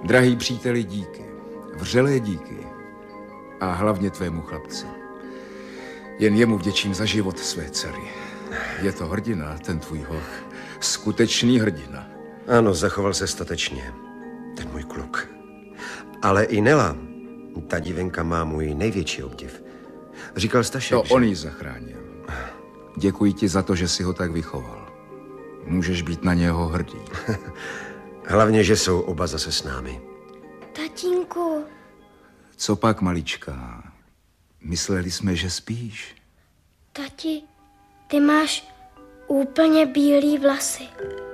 Drahý příteli, díky. Vřelé díky. A hlavně tvému chlapci. Jen jemu vděčím za život své dcery. Je to hrdina, ten tvůj hoch. Skutečný hrdina. Ano, zachoval se statečně. Ten můj kluk. Ale i Nela, ta divenka má můj největší obdiv. Říkal Stašek, to on ji zachránil. Děkuji ti za to, že jsi ho tak vychoval. Můžeš být na něho hrdý. Hlavně, že jsou oba zase s námi. Tatínku. Co pak, maličká? Mysleli jsme, že spíš. Tati, ty máš úplně bílý vlasy.